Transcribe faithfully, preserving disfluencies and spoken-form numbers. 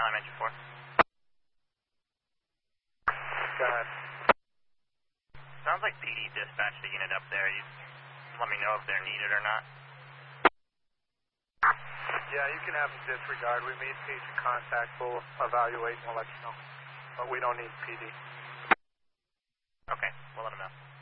Climb engine four. Go ahead. Sounds like P D dispatched a unit up there. You let me know if they're needed or not. Yeah, you can have them disregard. We made patient contact. We'll evaluate and we'll let you know. But we don't need P D. Okay, we'll let them know.